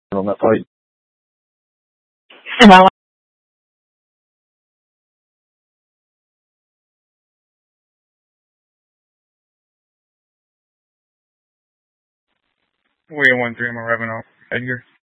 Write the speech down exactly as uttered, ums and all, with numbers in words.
on that fight. And I Warrior one three, I'm arriving off Edgar.